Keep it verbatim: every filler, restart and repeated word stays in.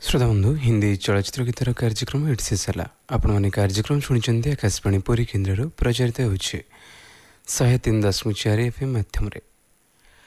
श्रोता बंधु हिंदी चलचित्र गीतर कार्यक्रम एट शेष है। आपण मैंने कार्यक्रम शुणी आकाशवाणी पुरी केन्द्र प्रचारित होशे तीन दशमिक चार एफ एम माध्यम।